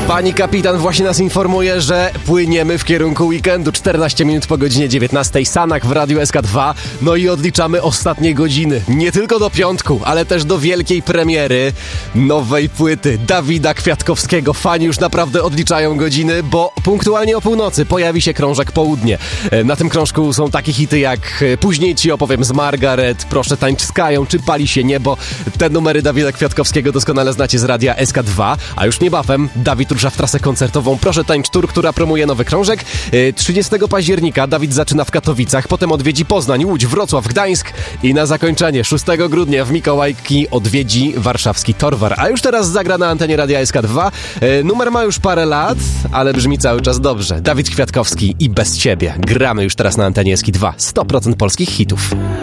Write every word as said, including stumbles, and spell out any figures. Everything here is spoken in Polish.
Pani kapitan właśnie nas informuje, że płyniemy w kierunku weekendu. czternaście minut po godzinie dziewiętnastej. Sanak w Radiu S K dwa. No i odliczamy ostatnie godziny. Nie tylko do piątku, ale też do wielkiej premiery nowej płyty Dawida Kwiatkowskiego. Fani już naprawdę odliczają godziny, bo punktualnie o północy pojawi się krążek Południe. Na tym krążku są takie hity jak Później ci opowiem z Margaret, Proszę tańcz z Kają czy Pali się niebo. Te numery Dawida Kwiatkowskiego doskonale znacie z Radia S K dwa. A już niebawem Dawid rusza w trasę koncertową Proszę tańcz Tour, która promuje nowy krążek. trzydziestego października Dawid zaczyna w Katowicach, potem odwiedzi Poznań, Łódź, Wrocław, Gdańsk i na zakończenie szóstego grudnia w Mikołajki odwiedzi warszawski Torwar. A już teraz zagra na antenie Radia S K dwa. Numer ma już parę lat, ale brzmi cały czas dobrze. Dawid Kwiatkowski i Bez ciebie. Gramy już teraz na antenie S K dwa. sto procent polskich hitów.